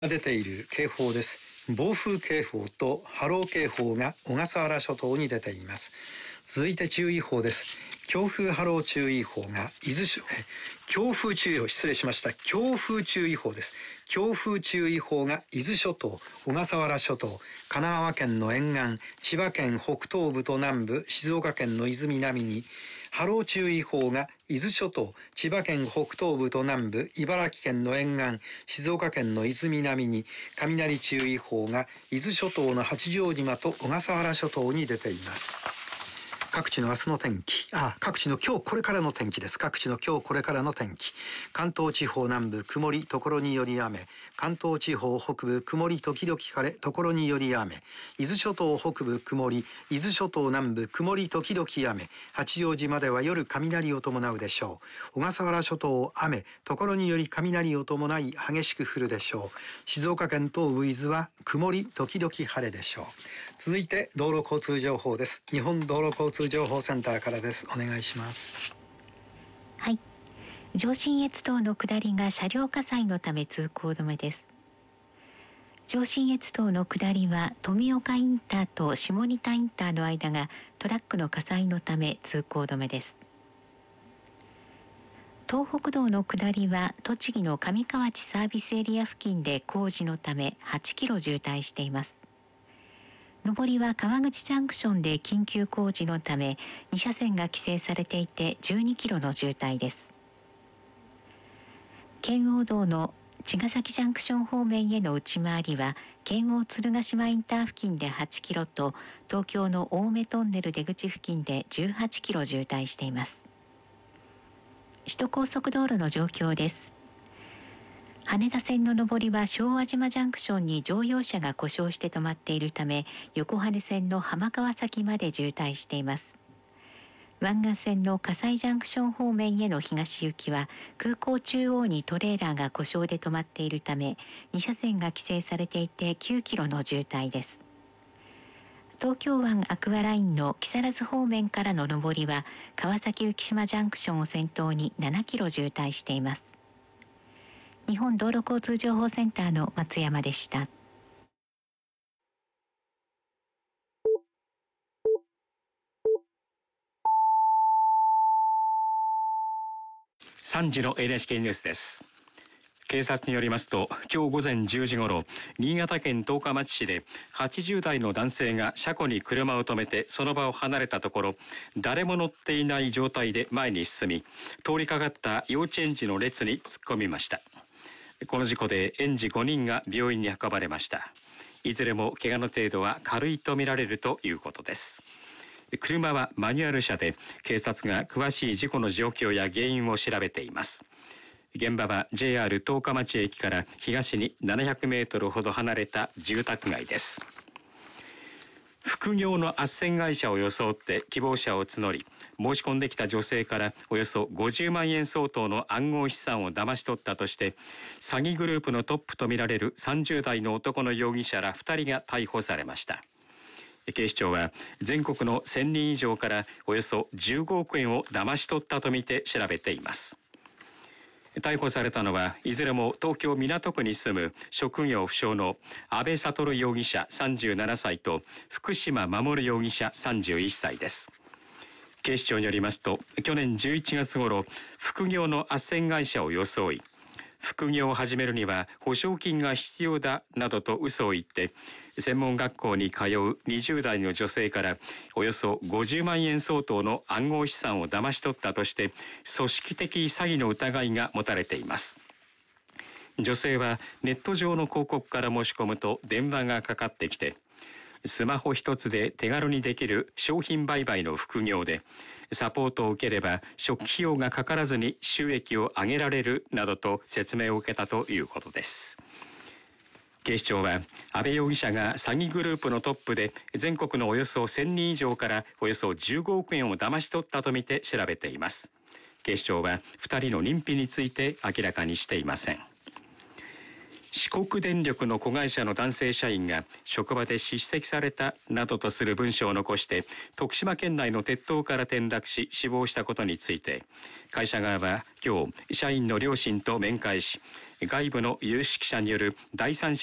出ている警報です。暴風警報と波浪警報が小笠原諸島に出ています。続いて注意報です。強風波浪注意報が強風注意報、失礼しました。強風注意報です。強風注意報が伊豆諸島、小笠原諸島、神奈川県の沿岸、千葉県北東部と南部、静岡県の伊豆南に、波浪注意報が伊豆諸島、千葉県北東部と南部、茨城県の沿岸、静岡県の伊豆南に、雷注意報が伊豆諸島の八丈島と小笠原諸島に出ています。各地の明日の天気、各地の今日これからの天気です。各地の今日これからの天気。関東地方南部、曇り、ところにより雨。関東地方北部、曇り、時々晴れ、ところにより雨。伊豆諸島北部、曇り、伊豆諸島南部、曇り、時々雨。八丈島では夜、雷を伴うでしょう。小笠原諸島、雨、ところにより雷を伴い激しく降るでしょう。静岡県東部伊豆は、曇り、時々晴れでしょう。続いて、道路交通情報です。日本道路交通情報センターからです。お願いします。 はい。上信越道の下りが車両火災のため通行止めです。上信越道の下りは富岡インターと下仁田インターの間がトラックの火災のため通行止めです。東北道の下りは栃木の上河内サービスエリア付近で工事のため8キロ渋滞しています。上りは川口ジャンクションで緊急工事のため2車線が規制されていて12キロの渋滞です。圏央道の茅ヶ崎ジャンクション方面への内回りは圏央鶴ヶ島インター付近で8キロと東京の青梅トンネル出口付近で18キロ渋滞しています。首都高速道路の状況です。羽田線の上りは昭和島ジャンクションに乗用車が故障して止まっているため横羽線の浜川崎まで渋滞しています。湾岸線の葛西ジャンクション方面への東行きは空港中央にトレーラーが故障で止まっているため2車線が規制されていて9キロの渋滞です。東京湾アクアラインの木更津方面からの上りは川崎浮島ジャンクションを先頭に7キロ渋滞しています。日本道路交通情報センターの松山でした。 3時の NHK ニュースです。警察によりますと、今日午前10時ごろ、新潟県十日町市で80代の男性が車庫に車を止めてその場を離れたところ、誰も乗っていない状態で前に進み、通りかかった幼稚園児の列に突っ込みました。この事故で園児5人が病院に運ばれました。いずれも怪我の程度は軽いとみられるということです。車はマニュアル車で、警察が詳しい事故の状況や原因を調べています。現場は JR 十日町駅から東に700メートルほど離れた住宅街です。副業の斡旋会社を装って希望者を募り、申し込んできた女性からおよそ50万円相当の暗号資産を騙し取ったとして、詐欺グループのトップとみられる30代の男の容疑者ら2人が逮捕されました。警視庁は全国の1000人以上からおよそ15億円を騙し取ったとみて調べています。逮捕されたのはいずれも東京港区に住む職業不詳の安倍悟容疑者37歳と福島守容疑者31歳です。警視庁によりますと、去年11月頃、副業の斡旋会社を装い、副業を始めるには保証金が必要だなどと嘘を言って、専門学校に通う20代の女性からおよそ50万円相当の暗号資産を騙し取ったとして、組織的詐欺の疑いが持たれています。女性はネット上の広告から申し込むと電話がかかってきて、スマホ一つで手軽にできる商品売買の副業で、サポートを受ければ初期費用がかからずに収益を上げられるなどと説明を受けたということです。警視庁は安倍容疑者が詐欺グループのトップで全国のおよそ1000人以上からおよそ15億円を騙し取ったとみて調べています。警視庁は2人の認否について明らかにしていません。 四国電力の子会社の男性社員が職場で叱責されたなどとする文書を残して徳島県内の鉄塔から転落し死亡したことについて、会社側は今日社員の両親と面会し、外部の有識者による第三者